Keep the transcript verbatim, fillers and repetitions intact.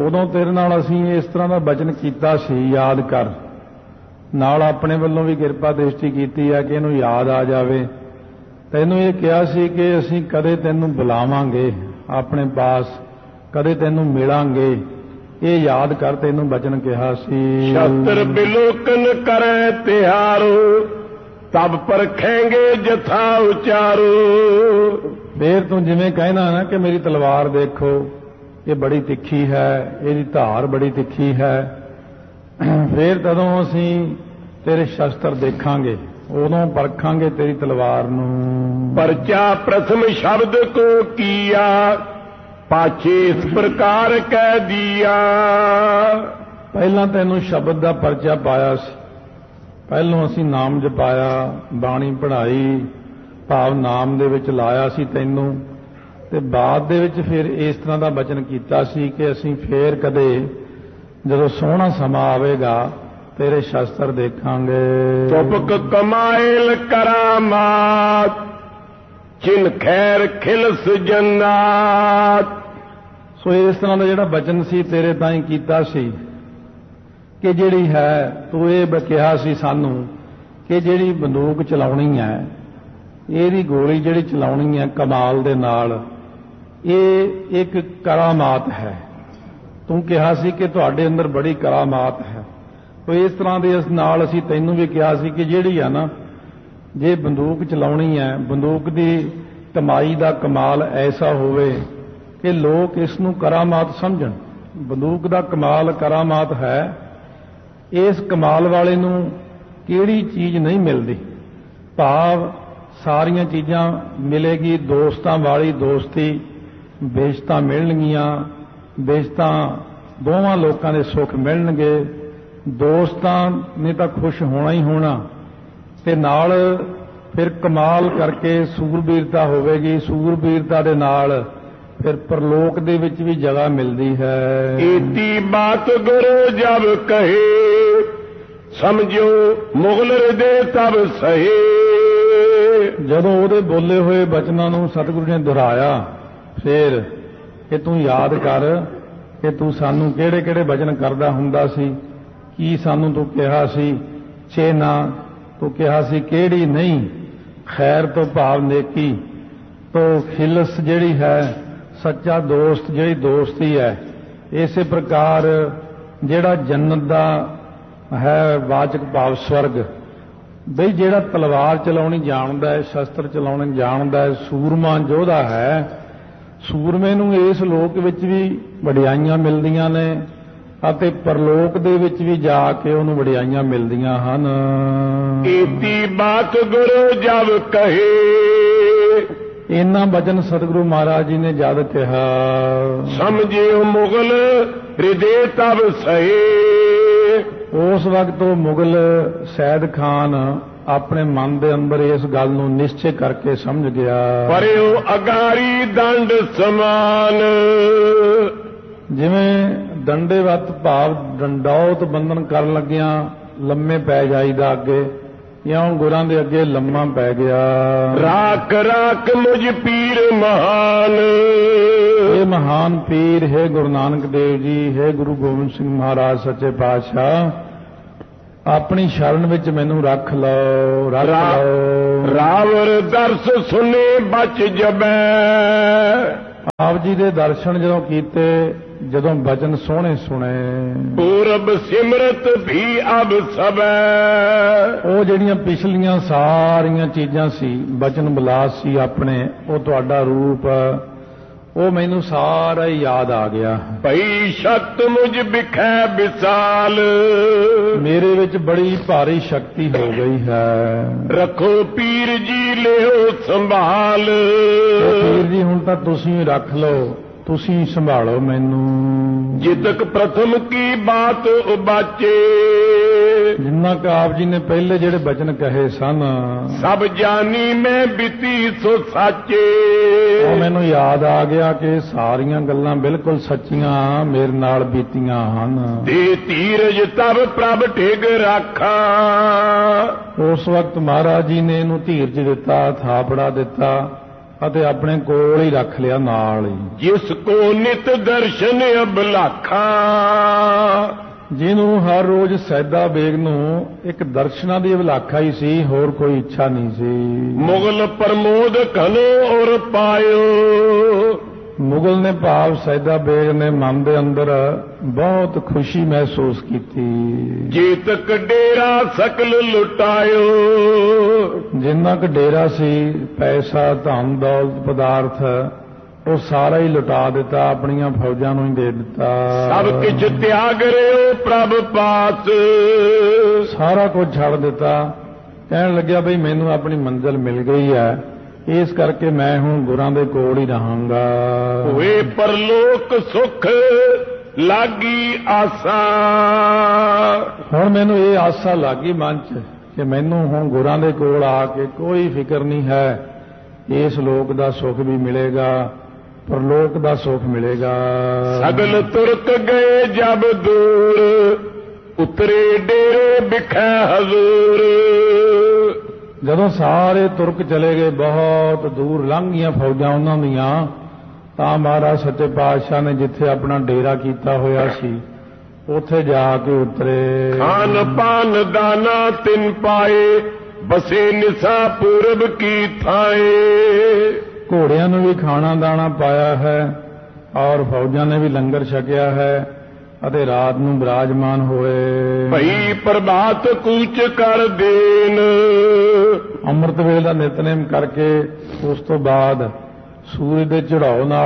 उदों तेरे नाल असीं इस तरह का बचन कीता सी, याद कर, नाल अपने वल्लों भी किरपा दृष्टि कीती है कि इहनूं याद आ जावे। तैनूं ये कहा सी कि असीं कदे तैनूं बुलावांगे अपने पास, कदे तैनूं मिलांगे, ये याद कर, तैनूं बचन कहा सी। शस्त्र बिलोकन करे तिहारो, तब परखेंगे जथा उचारो। फिर तू जिवें कहना ना कि मेरी तलवार देखो, ये बड़ी तिखी है, इसकी धार बड़ी तिखी है, फिर तदों असीं तेरे शस्त्र देखांगे, उदों परखांगे तेरी तलवार नूं। परचा प्रथम शब्द को किया, पाछे इस प्रकार कह दिया। पहला तैनूं शब्द का परचा पाया सी, पहलों असीं नाम जपाया, बाणी पढ़ाई, भाव नाम दे विच लाया सी तैनूं, ते बाद दे विच फिर इस तरह का बचन कीता सी कि असीं फिर कदे जदों सोहना समा आवेगा तेरे शस्त्र देखांगे। चुपक कमाइल करामात, चिन खैर खिलस जन्नात। सो इस तरह का जिहड़ा बचन सी तेरे ताईं कीता सी कि जिहड़ी है तू ये कहा सी सानू कि जिहड़ी बंदूक चलाउणी है, ਇਹਦੀ गोली जिहड़ी चलाउणी है कमाल दे नाल, ये एक करामात है। तू कहा सी कि तुहाडे अंदर बड़ी करामात है। तो इस तरह दे इस नाल असीं तैनूं भी कहा सी कि जिहड़ी है ना, जे बंदूक चलाउणी है, बंदूक दी कमाई दा कमाल ऐसा होवे कि लोग इसनूं करामात समझण। बंदूक दा कमाल करामात है। इस कमाल वाले नूं किहड़ी चीज़ नहीं मिलदी, भाव सारियां चीज़ां मिलेगी। दोस्तां वाली दोस्ती, बेइज्जतां मिलणगीਆਂ, बेइज्जतां दोवां लोकां दे सुख मिलणगे। दोस्तां ने तां खुश होना ही होना, ते नाल फिर कमाल करके सूरबीरता होवेगी। सूरबीरता दे नाल फिर परलोक दे विच भी जगह मिलदी है। इति बात गुरु जब कहे, समझो मुगल हृदय तब सहे। जदों ਉਹਦੇ बोले हुए बचनां नूं सतगुरु ने दोहराया, फिर कि तू याद कर कि तू सानू किहड़े किहड़े बचन करदा हुंदा सी, की सानू तू कहा सी चेना, तू कहा सी किहड़ी नहीं, खैर तो भाव नेकी, तो खिलस जिहड़ी है सच्चा दोस्त, जिहड़ी दोस्ती है। इसे प्रकार जिहड़ा जन्नत दा है वाचक भाव स्वर्ग, बई जिहड़ा तलवार चलाउणी जाणदा है, शस्त्र चलाउणे जाणदा है, सूरमा योधा है, सूरमे नूं इस लोक विच भी वडियाईयां मिलदियां ने ਅਤੇ परलोक दे विच भी जाके उहनूं वडियाईयां मिलदियां हन। इति बात गुरु जब कहे, इन्ना बचन सतगुरु महाराज जी ने जद कहा, समझिओ मुगल हृदय तब सहे। उस वक्त वो मुगल सैद खान अपने मन के अंदर इस गल नूं निश्चय करके समझ गया। परेओ अगारी दंड समान, जिवें दंडेवत भाव डंडौत बंधन कर लग्या लम्मे पै जाईदा अगे, या गुरां दे अगे लम्मा पै गया। राख राख मुझ पीर महान, ये महान पीर है गुरु नानक देव जी, है गुरु गोबिंद सिंह महाराज सच्चे पातशाह, अपनी शरण विच मैनू रख लो, रख लो। रावर दर्श सुने बच जबै, आप जी दे दर्शन जदों कीते, जदों बचन सोहणे सुने। पूरब सिमरत भी अब सबै, ਉਹ ਜਿਹੜੀਆਂ ਪਿਛਲੀਆਂ ਸਾਰੀਆਂ ਚੀਜ਼ਾਂ ਸੀ, ਬਚਨ ਬਲਾਸ ਸੀ ਆਪਣੇ, ਉਹ ਤੁਹਾਡਾ ਰੂਪ, ਉਹ ਮੈਨੂੰ ਸਾਰਾ ਹੀ ਯਾਦ ਆ ਗਿਆ। ਭਈ ਸ਼ਕਤ ਮੁਝ ਬਿਖੈ ਵਿਸਾਲ, ਮੇਰੇ ਵਿੱਚ ਬੜੀ ਭਾਰੀ ਸ਼ਕਤੀ ਹੋ ਗਈ ਹੈ। ਰੱਖੋ ਪੀਰ ਜੀ ਲਿਓ ਸੰਭਾਲ, ਪੀਰ ਜੀ ਹੁਣ ਤਾਂ ਤੁਸੀਂ ਰੱਖ ਲਓ, ਤੁਸੀਂ ਸੰਭਾਲੋ ਮੈਨੂੰ। ਜਿਤਕ ਪ੍ਰਥਮ ਕੀ ਬਾਤ ਉਬਾਚੇ, ਜਿੰਨਾ ਕਿ ਆਪ ਜੀ ਨੇ ਪਹਿਲੇ ਜਿਹੜੇ ਬਚਨ ਕਹੇ ਸਨ, ਸਭ ਜਾਨੀ ਮੈਂ ਬਿਤੀ ਸੋ ਸਾਚੇ। ਉਹ ਮੈਨੂੰ ਯਾਦ ਆ ਗਿਆ ਕਿ ਸਾਰੀਆਂ ਗੱਲਾਂ ਬਿਲਕੁਲ ਸੱਚੀਆਂ ਮੇਰੇ ਨਾਲ ਬੀਤੀਆਂ ਹਨ। ਦੇ ਧੀਰਜ ਤਬ ਪ੍ਰਭ ਠਿਗ ਰਾਖਾ, ਉਸ ਵਕਤ ਮਹਾਰਾਜ ਜੀ ਨੇ ਇਹਨੂੰ ਧੀਰਜ ਦਿੱਤਾ, ਥਾਪੜਾ ਦਿੱਤਾ ਅਤੇ ਆਪਣੇ ਕੋਲ ਹੀ ਰੱਖ ਲਿਆ ਨਾਲ ਹੀ। ਜਿਸ ਕੋ ਨਿਤ ਦਰਸ਼ਨ ਅਬਲਾਖਾ, ਜਿਹਨੂੰ ਹਰ ਰੋਜ਼ ਸੈਦਾ ਬੇਗ ਨੂੰ ਇੱਕ ਦਰਸ਼ਨਾਂ ਦੀ ਅਭਿਲਾਖਾ ਹੀ ਸੀ, ਹੋਰ ਕੋਈ ਇੱਛਾ ਨਹੀਂ ਸੀ। ਮੁਗਲ ਪ੍ਰਮੋਦ ਘਨੋ ਔਰ ਪਾਇਓ, ਮੁਗਲ ਨੇ ਭਾਵ ਸੈਦਾ ਬੇਗ ਨੇ ਮਨ ਦੇ ਅੰਦਰ ਬਹੁਤ ਖੁਸ਼ੀ ਮਹਿਸੂਸ ਕੀਤੀ। ਜੇਤਕ ਡੇਰਾ ਸਕਲ ਲੁਟਾਇਓ, ਜਿੰਨਾ ਕੁ ਡੇਰਾ ਸੀ, ਪੈਸਾ, ਧਨ ਦੌਲਤ, ਪਦਾਰਥ, ਉਹ ਸਾਰਾ ਹੀ ਲੁਟਾ ਦਿੱਤਾ, ਆਪਣੀਆਂ ਫੌਜਾਂ ਨੂੰ ਹੀ ਦੇ ਦਿੱਤਾ। ਸਭ ਕੁਝ ਤਿਆਗ ਰਿਓ ਪ੍ਰਭ ਪਾਸ, ਸਾਰਾ ਕੁਝ ਛੱਡ ਦਿੱਤਾ। ਕਹਿਣ ਲੱਗਿਆ ਬਈ ਮੈਨੂੰ ਆਪਣੀ ਮੰਜ਼ਿਲ ਮਿਲ ਗਈ ਹੈ, ਇਸ ਕਰਕੇ ਮੈਂ ਹੁਣ ਗੁਰਾਂ ਦੇ ਕੋਲ ਹੀ ਰਹਾਂਗਾ। ਹੋਏ ਪਰਲੋਕ ਸੁਖ ਲਾਗੀ ਆਸਾ, ਹੁਣ ਮੈਨੂੰ ਇਹ ਆਸਾ ਲੱਗੀ ਮਨ 'ਚ ਕਿ ਮੈਨੂੰ ਹੁਣ ਗੁਰਾਂ ਦੇ ਕੋਲ ਆ ਕੇ ਕੋਈ ਫਿਕਰ ਨਹੀਂ ਹੈ, ਇਸ ਲੋਕ ਦਾ ਸੁਖ ਵੀ ਮਿਲੇਗਾ, ਪਰਲੋਕ ਦਾ ਸੁਖ ਮਿਲੇਗਾ। ਸਗਲ ਤੁਰਕ ਗਏ ਜਬ ਦੂਰ, ਉਤਰੇ ਡੇਰੇ ਬਿਖੈ ਹਜ਼ੂਰ, ਜਦੋਂ ਸਾਰੇ ਤੁਰਕ ਚਲੇ ਗਏ, ਬਹੁਤ ਦੂਰ ਲੰਘ ਗਈਆਂ ਫੌਜਾਂ ਉਹਨਾਂ ਦੀਆਂ, ਤਾਂ ਮਹਾਰਾਜ ਸੱਚੇ ਪਾਤਸ਼ਾਹ ਨੇ ਜਿੱਥੇ ਆਪਣਾ ਡੇਰਾ ਕੀਤਾ ਹੋਇਆ ਸੀ, ਉੱਥੇ ਜਾ ਕੇ ਉਤਰੇ। ਖਾਨ ਪਾਨ ਦਾਨਾ ਤਿਨ ਪਾਏ, ਬਸੇ ਨਿਸਾ ਪੂਰਬ ਕੀ ਥਾਏ, ਘੋੜਿਆਂ ਨੂੰ ਵੀ ਖਾਣਾ ਦਾਣਾ ਪਾਇਆ ਹੈ, ਔਰ ਫੌਜਾਂ ਨੇ ਵੀ ਲੰਗਰ ਛਕਿਆ ਹੈ, ਅਤੇ ਰਾਤ ਨੂੰ ਬਿਰਾਜਮਾਨ ਹੋਏ। ਭਈ ਪ੍ਰਭਾਤ ਕੂਚ ਕਰ ਦੇਨ, ਅੰਮ੍ਰਿਤ ਵੇਲੇ ਦਾ ਨਿਤਨੇਮ ਕਰਕੇ ਉਸ ਤੋਂ ਬਾਅਦ ਸੂਰਜ ਦੇ ਚੜਾਓ ਨਾਲ